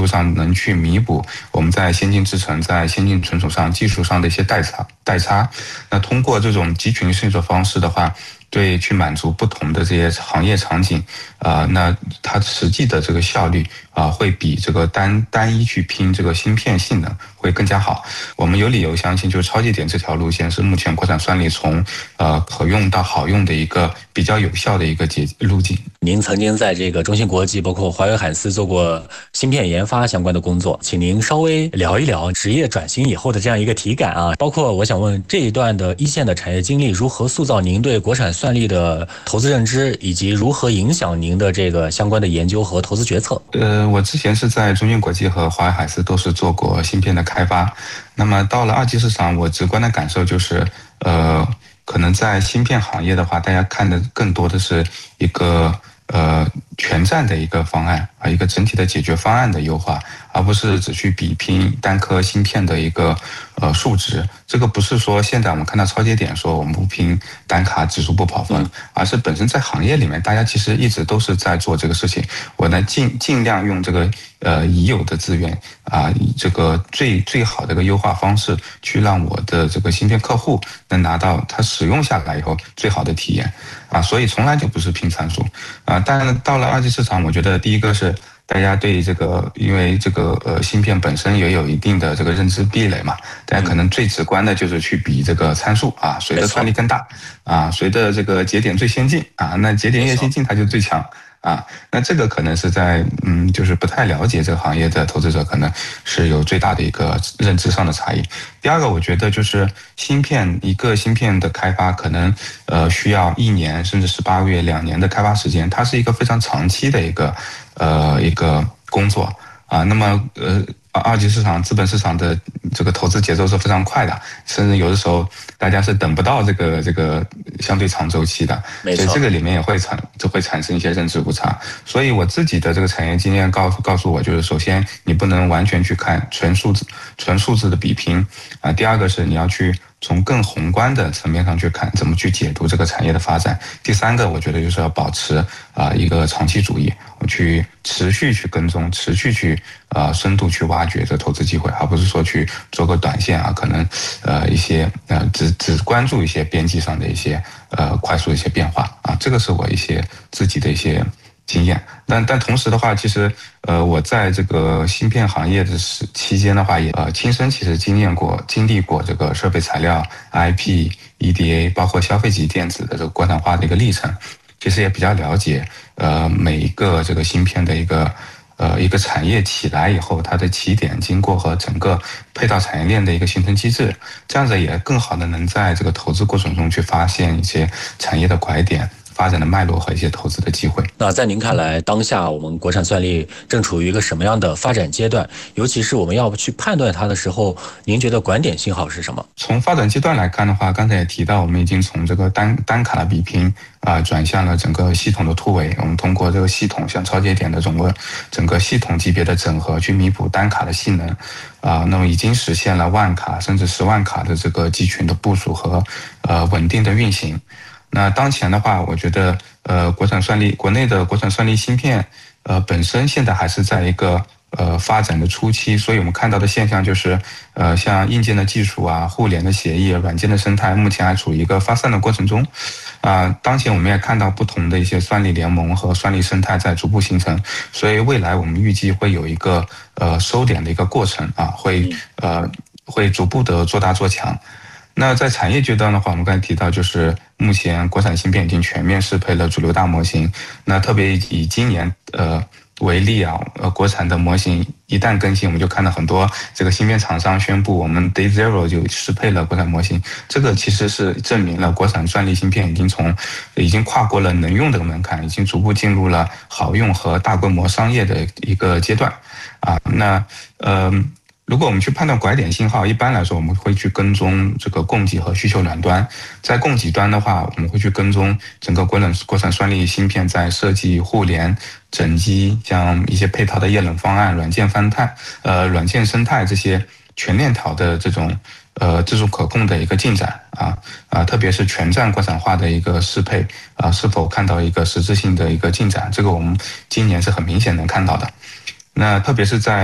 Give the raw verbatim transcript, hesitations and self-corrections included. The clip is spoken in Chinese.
度上能去弥补我们在先进制程、在先进存储上技术上的一些代差代差。那通过这种集群训练方式的话，对，去满足不同的这些行业场景，啊、呃，那它实际的这个效率啊、呃，会比这个单单一去拼这个芯片性能会更加好。我们有理由相信，就是超节点这条路线是目前国产算力从呃可用到好用的一个比较有效的一个捷路径。 您曾经在这个中芯国际，包括华为海思做过芯片研发相关的工作，请您稍微聊一聊职业转型以后的这样一个体感啊，包括我想问这一段的一线的产业经历如何塑造您对国产算力的投资认知，以及如何影响您的这个相关的研究和投资决策。 呃，我之前是在中芯国际和华为海思都是做过芯片的开发，那么到了二级市场，我直观的感受就是，呃，可能在芯片行业的话，大家看的更多的是一个呃全站的一个方案啊，一个整体的解决方案的优化，而不是只去比拼单颗芯片的一个呃数值。这个不是说现在我们看到超节点说我们不拼单卡指数不跑分，而是本身在行业里面大家其实一直都是在做这个事情。我呢尽尽量用这个呃已有的资源啊，以这个最最好的一个优化方式，去让我的这个芯片客户能拿到他使用下来以后最好的体验啊，所以从来就不是拼参数啊。但是到了二级市场，我觉得第一个是大家对这个，因为这个呃芯片本身也有一定的这个认知壁垒嘛，大家可能最直观的就是去比这个参数啊，谁的算力更大啊，谁的这个节点最先进啊，那节点越先进它就最强。啊，那这个可能是在嗯，就是不太了解这个行业的投资者，可能是有最大的一个认知上的差异。第二个，我觉得就是芯片一个芯片的开发，可能呃需要一年甚至十八个月、两年的开发时间，它是一个非常长期的一个呃一个工作啊。那么呃。二级市场、资本市场的这个投资节奏是非常快的，甚至有的时候大家是等不到这个这个相对长周期的，所以这个里面也会产就会产生一些认知误差。所以我自己的这个产业经验告诉告诉我，就是首先你不能完全去看纯数字、纯数字的比拼啊。第二个是你要去从更宏观的层面上去看，怎么去解读这个产业的发展。第三个，我觉得就是要保持啊、呃、一个长期主义，我去持续去跟踪，持续去呃深度去挖掘这投资机会，而不是说去做个短线啊，可能呃一些呃只只关注一些边际上的一些呃快速的一些变化啊，这个是我一些自己的一些经验。但但同时的话，其实呃我在这个芯片行业的时期间的话，也呃亲身其实经验过、经历过这个设备材料、I P、E D A， 包括消费级电子的这个国产化的一个历程，其实也比较了解呃每一个这个芯片的一个呃一个产业起来以后，它的起点、经过和整个配套产业链的一个形成机制，这样子也更好的能在这个投资过程中去发现一些产业的拐点、发展的脉络和一些投资的机会。 那在您看来，当下我们国产算力正处于一个什么样的发展阶段？尤其是我们要去判断它的时候，您觉得拐点信号是什么？ 从发展阶段来看的话，刚才也提到，我们已经从这个单单卡的比拼啊、呃，转向了整个系统的突围。我们通过这个系统，像超节点的整个整个系统级别的整合，去弥补单卡的性能啊、呃，那么已经实现了万卡甚至十万卡的这个集群的部署和呃稳定的运行。那当前的话，我觉得，呃，国产算力，国内的国产算力芯片，呃，本身现在还是在一个呃发展的初期，所以我们看到的现象就是，呃，像硬件的技术啊、互联的协议、软件的生态，目前还处于一个发散的过程中。啊、呃，当前我们也看到不同的一些算力联盟和算力生态在逐步形成，所以未来我们预计会有一个呃收敛的一个过程啊，会呃会逐步的做大做强。那在产业阶段的话，我们刚才提到，就是目前国产芯片已经全面适配了主流大模型。那特别以今年呃为例啊，呃，国产的模型一旦更新，我们就看到很多这个芯片厂商宣布，我们 Day Zero 就适配了国产模型。这个其实是证明了国产算力芯片已经从已经跨过了能用的门槛，已经逐步进入了好用和大规模商业的一个阶段啊。那呃。如果我们去判断拐点信号，一般来说我们会去跟踪这个供给和需求两端。在供给端的话，我们会去跟踪整个国产国产算力芯片在设计、互联、整机，像一些配套的液冷方案、软件翻态、呃软件生态这些全链条的这种呃自主可控的一个进展啊啊，特别是全站国产化的一个适配啊，是否看到一个实质性的一个进展？这个我们今年是很明显能看到的。那特别是在